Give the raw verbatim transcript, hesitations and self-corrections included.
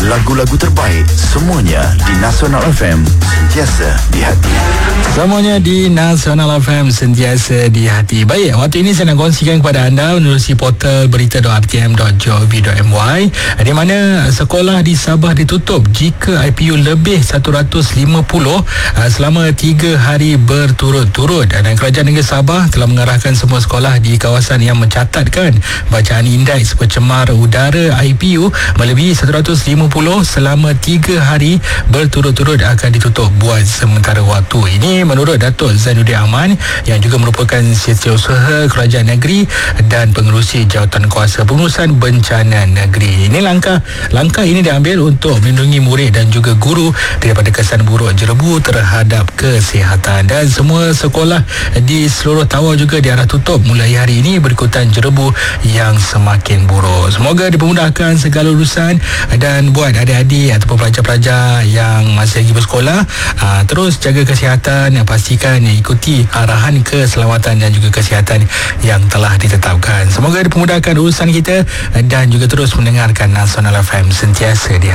Lagu-lagu terbaik semuanya di Nasional F M, sentiasa di hati. Semuanya di Nasional F M, sentiasa di hati. Baik, waktu ini saya nak kongsikan kepada anda menerusi portal berita dot r t m dot gov dot m y, di mana sekolah di Sabah ditutup jika I P U lebih seratus lima puluh selama tiga hari berturut-turut. Dan Kerajaan Negeri Sabah telah mengarahkan semua sekolah di kawasan yang mencatatkan bacaan indeks pencemar udara I P U melebihi seratus lima puluh selama tiga hari berturut-turut akan ditutup buat sementara waktu. Ini menurut Datuk Zainuddin Aman yang juga merupakan setiausaha kerajaan negeri dan pengerusi jawatan kuasa pengurusan bencana negeri. Ini langkah langkah ini diambil untuk melindungi murid dan juga guru daripada kesan buruk jerebu terhadap kesihatan. Dan semua sekolah di seluruh Tawau juga diarah tutup mulai hari ini berikutan jerebu yang semakin buruk. Semoga dipermudahkan segala urusan, dan buat adik-adik ataupun pelajar-pelajar yang masih lagi bersekolah, aa, terus jaga kesihatan, pastikan ikuti arahan keselamatan dan juga kesihatan yang telah ditetapkan. Semoga dipermudahkan urusan kita dan juga terus mendengarkan Nasional F M, sentiasa di